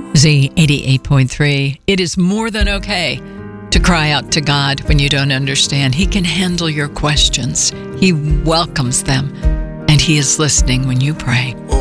Z88.3. It is more than okay to cry out to God when you don't understand. He can handle your questions. He welcomes them, and He is listening when you pray.